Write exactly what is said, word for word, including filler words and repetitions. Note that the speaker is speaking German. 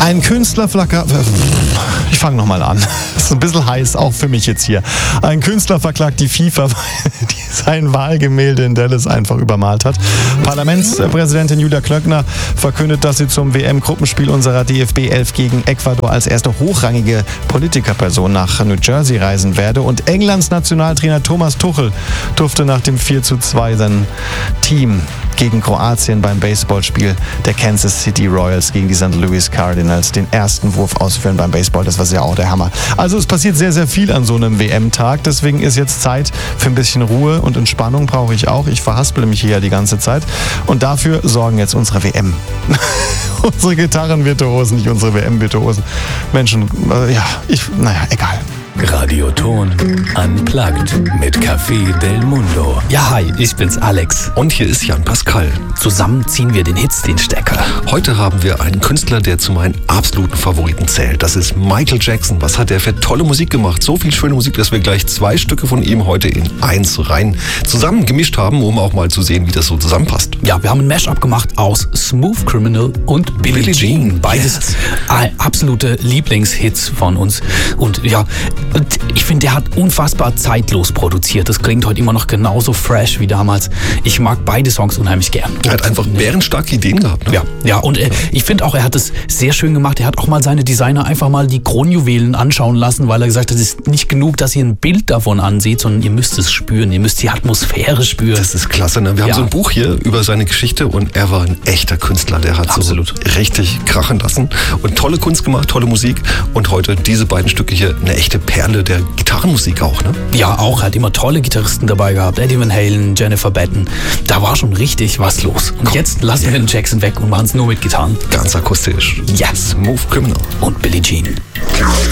Ein Künstler flackert... Ich fange nochmal an. Das ist ein bisschen heiß, auch für mich jetzt hier. Ein Künstler verklagt die FIFA, weil die sein Wahlgemälde in Dallas einfach übermalt hat. Parlamentspräsidentin Julia Klöckner verkündet, dass sie zum W M-Gruppenspiel unserer D F B elf gegen Ecuador als erste hochrangige Politikerperson nach New Jersey reisen werde. Und Englands Nationaltrainer Thomas Tuchel durfte nach dem vier zu zwei sein Team gegen Kroatien beim Baseballspiel der Kansas City Royals gegen die Sankt Louis Cardinals den ersten Wurf ausführen beim Baseball. Das war ja auch der Hammer. Also es passiert sehr, sehr viel an so einem W M-Tag. Deswegen ist jetzt Zeit für ein bisschen Ruhe und Entspannung brauche ich auch. Ich verhaspele mich hier ja die ganze Zeit. Und dafür sorgen jetzt unsere W M. Unsere Gitarrenvirtuosen, nicht unsere W M-Virtuosen. Menschen, äh, ja, ich, naja, egal. Radioton Unplugged mit Café Del Mundo. Ja, hi, ich bin's Alex. Und hier ist Jan Pascal. Zusammen ziehen wir den Hits den Stecker. Heute haben wir einen Künstler, der zu meinen absoluten Favoriten zählt. Das ist Michael Jackson. Was hat der für tolle Musik gemacht? So viel schöne Musik, dass wir gleich zwei Stücke von ihm heute in eins rein zusammen gemischt haben, um auch mal zu sehen, wie das so zusammenpasst. Ja, wir haben ein Mashup gemacht aus Smooth Criminal und Billie, Billie Jean. Jean. Beides yes. absolute Lieblingshits von uns. Und ja, und ich finde, der hat unfassbar zeitlos produziert. Das klingt heute immer noch genauso fresh wie damals. Ich mag beide Songs unheimlich gern. Er hat einfach bärenstarke Ideen gehabt. Ne? Ja, ja, und äh, ich finde auch, er hat es sehr schön gemacht. Er hat auch mal seine Designer einfach mal die Kronjuwelen anschauen lassen, weil er gesagt hat, es ist nicht genug, dass ihr ein Bild davon ansieht, sondern ihr müsst es spüren. Ihr müsst die Atmosphäre spüren. Das ist klasse, ne? Wir ja. haben so ein Buch hier über seine Geschichte und er war ein echter Künstler. Der hat Absolut. so richtig krachen lassen und tolle Kunst gemacht, tolle Musik. Und heute diese beiden Stücke hier, eine echte Perle der Gitarrenmusik auch, ne? Ja, auch. Er hat immer tolle Gitarristen dabei gehabt. Eddie Van Halen, Jennifer Batten. Da war schon richtig was los. Und Komm. jetzt lassen wir den Jackson weg und machen es nur mit Gitarren. Ganz akustisch. Yes. Smooth Criminal. Und Billie Jean.